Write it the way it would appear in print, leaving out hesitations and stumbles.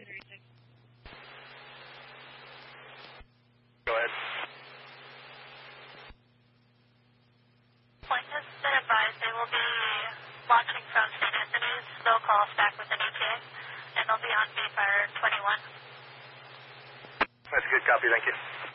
Go ahead. Point has been advised they will be launching from St. Anthony's. They'll call us back with an ETA, and they'll be on Bayfire 21. That's a good copy, thank you.